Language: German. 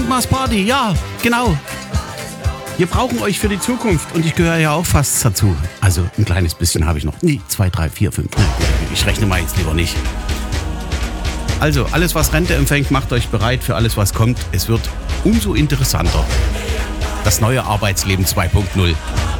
Mars Party, ja, genau. Wir brauchen euch für die Zukunft und ich gehöre ja auch fast dazu. Also ein kleines bisschen habe ich noch. Nee, 2, 3, 4, 5. Ich rechne mal jetzt lieber nicht. Also, alles was Rente empfängt, macht euch bereit für alles was kommt. Es wird umso interessanter. Das neue Arbeitsleben 2.0.